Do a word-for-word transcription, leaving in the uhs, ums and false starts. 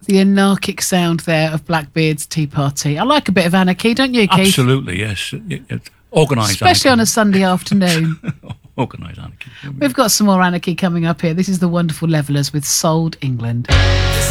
The anarchic sound there of Blackbeard's Tea Party. I like a bit of anarchy, don't you, Keith? Absolutely, yes. Organised Especially anarchy. on a Sunday afternoon. Organised anarchy. We've got some more anarchy coming up here. This is the wonderful Levellers with Sold England.